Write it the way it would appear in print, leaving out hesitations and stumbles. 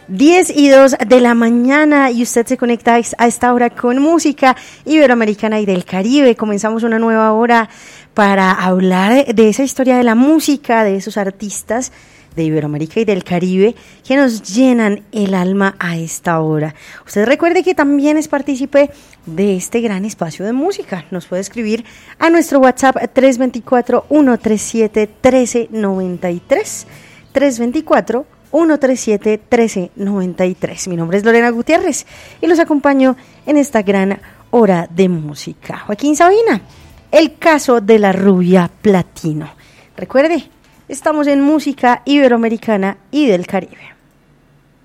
10:02 de la mañana y usted se conecta a esta hora con música iberoamericana y del Caribe. Comenzamos una nueva hora para hablar de esa historia de la música, de esos artistas de Iberoamérica y del Caribe que nos llenan el alma a esta hora. Usted recuerde que también es partícipe de este gran espacio de música. Nos puede escribir a nuestro WhatsApp 324-137-1393. 324-137-1393. Mi nombre es Lorena Gutiérrez y los acompaño en esta gran hora de música. Joaquín Sabina, el caso de la rubia platino. Recuerde, estamos en música iberoamericana y del Caribe.